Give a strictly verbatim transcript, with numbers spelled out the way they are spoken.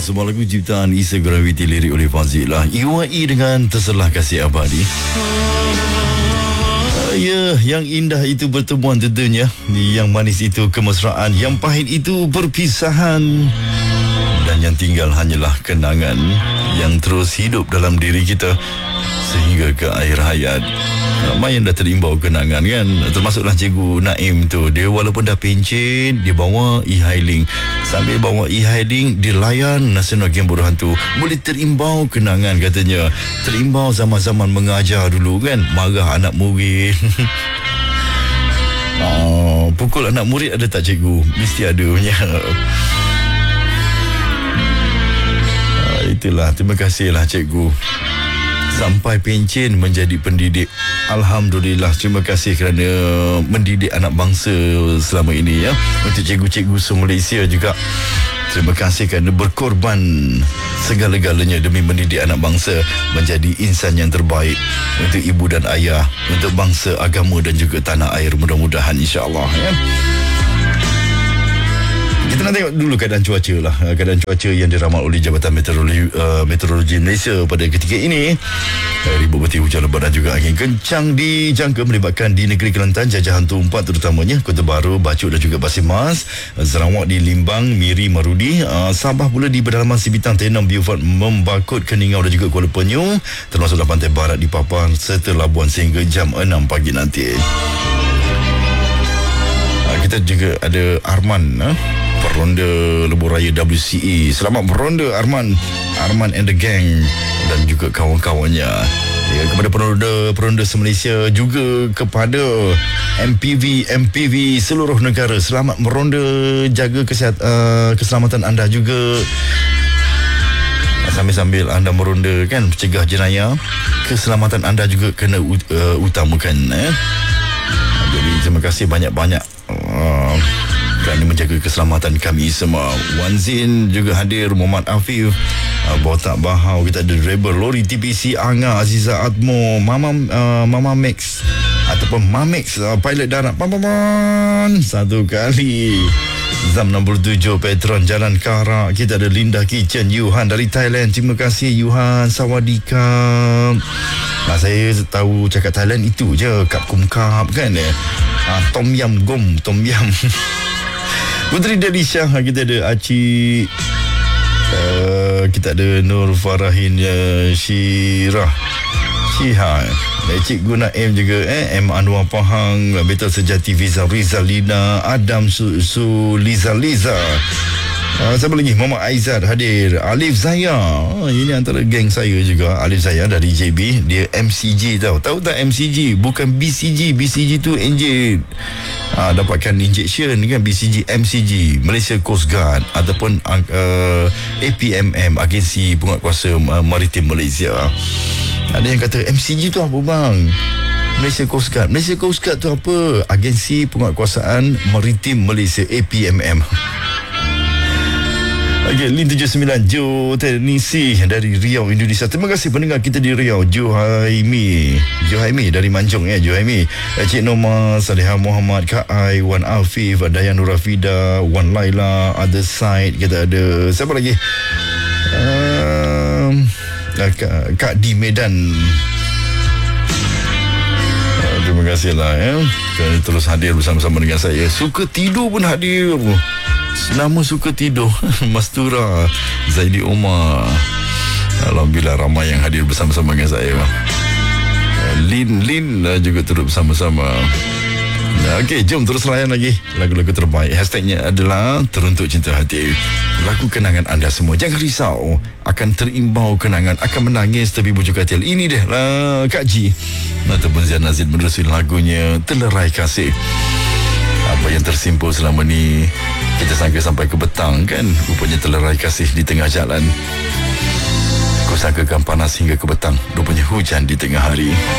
sebuah lagu ciptaan Isa Gravity, lirik oleh Fazilah E Y E dengan Terselah Kasih Abadi. Uh, ya, yang indah itu pertemuan tentunya, yang manis itu kemesraan, yang pahit itu perpisahan, dan yang tinggal hanyalah kenangan yang terus hidup dalam diri kita sehingga ke akhir hayat. Ramai yang dah terimbau kenangan kan, termasuklah Cikgu Naim tu. Dia walaupun dah pencen, dia bawa e-hailing. Sambil bawa e-hailing, dia layan Nasional Game Bodoh Hantu. Boleh terimbau kenangan katanya. Terimbau zaman-zaman mengajar dulu kan, marah anak murid. Oh, pukul anak murid ada tak cikgu? Mesti ada punya. Ah, itulah, terima kasihlah cikgu. Sampai pencen menjadi pendidik. Alhamdulillah, terima kasih kerana mendidik anak bangsa selama ini ya. Untuk cikgu-cikgu se-Malaysia juga, terima kasih kerana berkorban segala-galanya demi mendidik anak bangsa menjadi insan yang terbaik untuk ibu dan ayah, untuk bangsa, agama dan juga tanah air. Mudah-mudahan insya-Allah ya. Kita nak tengok dulu keadaan cuaca lah. Keadaan cuaca yang diramal oleh Jabatan Meteorologi, uh, Meteorologi Malaysia pada ketika ini. Ribut bertiup hujan lebat dan juga angin kencang dijangka melibatkan di negeri Kelantan, Jajahan Tumpat terutamanya, Kota Baru, Bachuk dan juga Pasir Mas, Sarawak di Limbang, Miri, Marudi, uh, Sabah pula di pedalaman Sibitang, Tenang, Beaufort, Membakut, Keningau dan juga Kuala Penyu, termasuklah pantai barat di Papar serta Labuan sehingga jam enam pagi nanti. Uh, kita juga ada Arman, uh, Peronda Lebuh Raya W C E. Selamat beronda Arman, Arman and the gang dan juga kawan-kawannya. Ya, kepada peronda-peronda se-Malaysia, juga kepada M P V M P V seluruh negara, selamat meronda, jaga kesihat, uh, keselamatan anda juga. Sambil-sambil anda meronda kan, mencegah jenayah, keselamatan anda juga kena uh, utamakan eh. Jadi terima kasih banyak-banyak uh, kerana menjaga keselamatan kami semua. Wan Zin juga hadir, Muhammad Afif, uh, Botak Bahau, kita ada driver lori T P C Anga, Aziza Atmo, Mama uh, Mama Max ataupun Mamex, uh, pilot darat pam-pam satu kali. Zam enam puluh tujuh Petron Jalan Karak, kita ada Linda Kitchen, Yuhan dari Thailand. Terima kasih Yuhan, sawadikap. Nah, saya tahu cakap Thailand itu je, kap kum kap kan eh. Uh, tom yam gom, tom yam. Puteri Delisha, kita ada Aci, uh, kita ada Nur Farahin, uh, Syirah Syihah, Cikgu Naim juga eh, M Anwar Pahang, Betul Sejati, Fiza Rizalina, Adam Su, Su Liza Liza. Uh, siapa lagi? Muhammad Aizat hadir, Alif Zaya, oh, ini antara geng saya juga. Alif Zaya dari J B, dia M C G tau. Tahu tak M C G? Bukan B C G. B C G tu inject, uh, dapatkan injection kan. B C G, M C G, Malaysia Coast Guard ataupun uh, A P M M, Agensi Penguatkuasa uh, Maritim Malaysia. Ada yang kata M C G tu apa bang? Malaysia Coast Guard. Malaysia Coast Guard tu apa? Agensi Penguatkuasaan Maritim Malaysia, A P M M. Okay, Lin tujuh sembilan Jo Teknisi dari Riau, Indonesia. Terima kasih pendengar kita di Riau. Jo Haimi, Jo Haimi dari Manjung ya, Jo Haimi. Cik Noma, Salihah Muhammad, Kak Ai, Wan Afif, Dayan Nurafida, Wan Laila, Other Side. Kita ada siapa lagi? Um, Kak, Kak di Medan. Uh, terima kasihlah ya, kerana terus hadir bersama-sama dengan saya. Suka tidur pun hadir. Nama suka tidur Mastura Zaidi Omar. Alhamdulillah ramai yang hadir bersama-sama dengan saya. Lin Lin juga turut bersama-sama. Okey, jom terus layan lagi lagu-lagu terbaik. Hashtagnya adalah Teruntuk Cinta Hati. Lagu kenangan anda semua. Jangan risau, akan terimbau kenangan, akan menangis tapi bujuk katil. Ini dia lah Kak Ji ataupun Zian Nazid menerusi lagunya Telerai Kasih. Apa yang tersimpul selama ni kita sangka sampai ke petang kan, rupanya telerai kasih di tengah jalan. Kau sangkakan panas hingga ke petang, rupanya hujan di tengah hari.